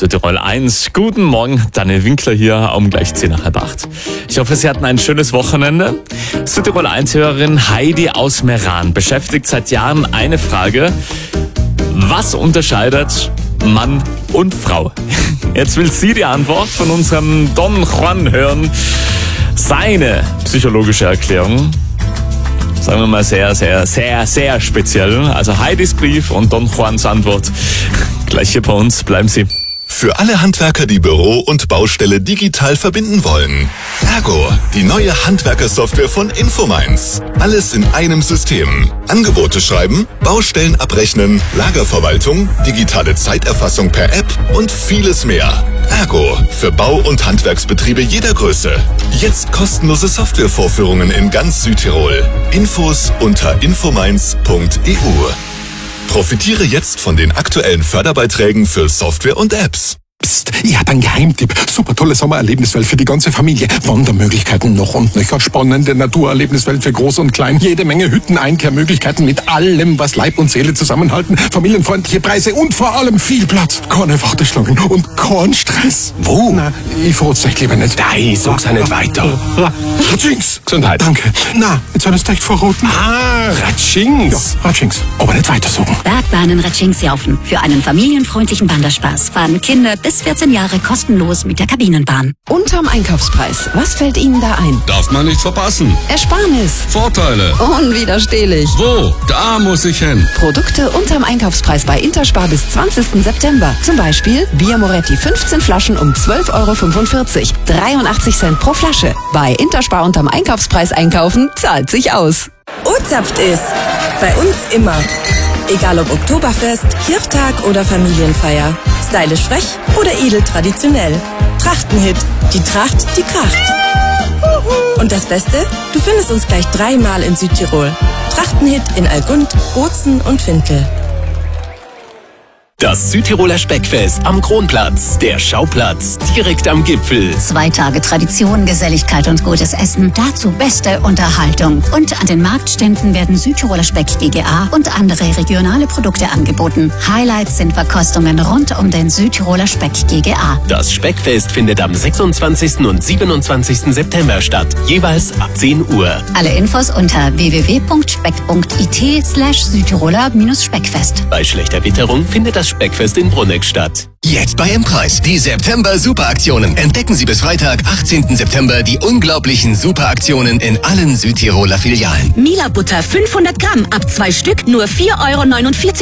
Südtirol 1. Guten Morgen, Daniel Winkler hier um gleich 10 nach halb 8. Ich hoffe, Sie hatten ein schönes Wochenende. Südtirol 1-Hörerin Heidi aus Meran beschäftigt seit Jahren eine Frage: Was unterscheidet Mann und Frau? Jetzt will sie die Antwort von unserem Don Juan hören. Seine psychologische Erklärung, sagen wir mal sehr speziell. Also Heidis Brief und Don Juans Antwort gleich hier bei uns. Bleiben Sie. Für alle Handwerker, die Büro und Baustelle digital verbinden wollen. Ergo, die neue Handwerkersoftware von Infomines. Alles in einem System. Angebote schreiben, Baustellen abrechnen, Lagerverwaltung, digitale Zeiterfassung per App und vieles mehr. Ergo, für Bau- und Handwerksbetriebe jeder Größe. Jetzt kostenlose Softwarevorführungen in ganz Südtirol. Infos unter infomines.eu. Profitiere jetzt von den aktuellen Förderbeiträgen für Software und Apps. Psst, ich hatte einen Geheimtipp. Super tolle Sommererlebniswelt für die ganze Familie. Wandermöglichkeiten noch und nöcher. Spannende Naturerlebniswelt für Groß und Klein. Jede Menge Hütten, Einkehrmöglichkeiten mit allem, was Leib und Seele zusammenhalten. Familienfreundliche Preise und vor allem viel Platz. Keine Warteschlangen und kein Stress. Wo? Na, ich verrate euch lieber nicht. Nein, sag's nicht weiter. Ratschings. Gesundheit. Danke. Na, jetzt soll es echt verraten. Ratschings. Ja, Ratschings. Aber nicht weiter sagen. Bergbahnen Ratschings-Jaufen. Für einen familienfreundlichen Wanderspaß fahren Kinder bis 14 Jahre kostenlos mit der Kabinenbahn. Unterm Einkaufspreis. Was fällt Ihnen da ein? Darf man nicht verpassen. Ersparnis. Vorteile. Unwiderstehlich. Wo? Da muss ich hin. Produkte unterm Einkaufspreis bei Interspar bis 20. September. Zum Beispiel Bier Moretti 15 Flaschen um 12,45 €. 83 Cent pro Flasche. Bei Interspar unterm Einkaufspreis einkaufen zahlt sich aus. O-Zapft ist bei uns immer. Egal ob Oktoberfest, Kirchtag oder Familienfeier. Stylisch frech oder edel traditionell. Trachtenhit. Die Tracht, die Kracht. Und das Beste? Du findest uns gleich 3-mal in Südtirol. Trachtenhit in Algund, Bozen und Vinkel. Das Südtiroler Speckfest am Kronplatz. Der Schauplatz direkt am Gipfel. 2 Tage Tradition, Geselligkeit und gutes Essen. Dazu beste Unterhaltung. Und an den Marktständen werden Südtiroler Speck GGA und andere regionale Produkte angeboten. Highlights sind Verkostungen rund um den Südtiroler Speck GGA. Das Speckfest findet am 26. und 27. September statt. Jeweils ab 10 Uhr. Alle Infos unter www.speck.it/Südtiroler-Speckfest. Bei schlechter Witterung findet das Speckfest in Brunneck statt. Jetzt bei M-Preis. Die September-Superaktionen. Entdecken Sie bis Freitag, 18. September, die unglaublichen Superaktionen in allen Südtiroler Filialen. Mila Butter 500 Gramm ab 2 Stück nur 4,49 €